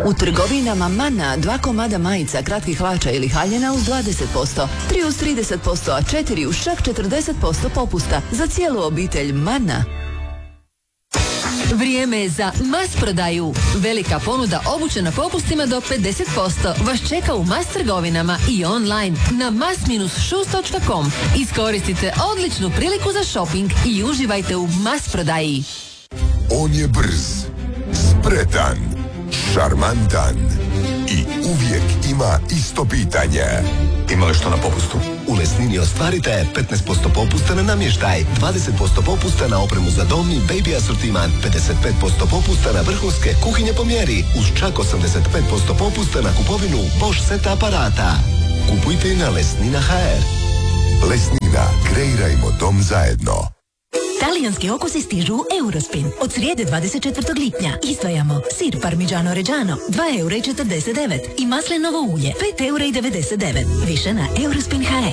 U trgovinama Mana 2 komada majica, kratkih hlača ili haljena uz 20%, 3 uz 30%, a 4 uz čak 40% popusta za cijelu obitelj Mana. Vrijeme je za Mas prodaju. Velika ponuda obuće na popustima do 50% vas čeka u Mas trgovinama i online na mas-shoes.com. Iskoristite odličnu priliku za shopping i uživajte u Mas prodaji. On je brz, spretan, šarmantan i uvijek ima isto pitanje. Ima li što na popustu? U Lesnini ostvarite 15% popusta na namještaj, 20% popusta na opremu za dom i baby asortiman, 55% popusta na vrhunske kuhinje po mjeri, uz čak 85% popusta na kupovinu Bosch seta aparata. Kupujte i na Lesnina.hr. Lesnina, kreirajmo dom zajedno. Talijanski okusi stižu u Eurospin. Od srijede 24. lipnja izdvajamo sir Parmigiano Reggiano 2,49 € i maslinovo ulje 5,99 €. Više na Eurospin.hr.